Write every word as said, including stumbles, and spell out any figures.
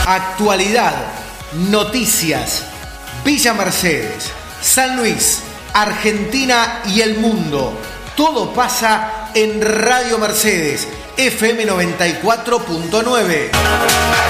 Actualidad, noticias, Villa Mercedes, San Luis, Argentina y el mundo. Todo pasa en Radio Mercedes, F M noventa y cuatro punto nueve.